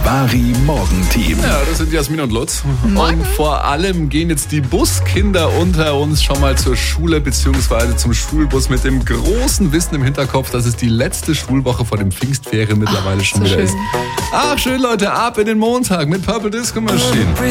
Charivari Morgenteam. Ja, das sind Jasmin und Lutz. Morgen. Und vor allem gehen jetzt die Buskinder unter uns schon mal zur Schule bzw. zum Schulbus mit dem großen Wissen im Hinterkopf, dass es die letzte Schulwoche vor dem Pfingstferien mittlerweile schon so wieder schön. ist. Ach, schön, Leute, ab in den Montag mit Purple Disco Machine.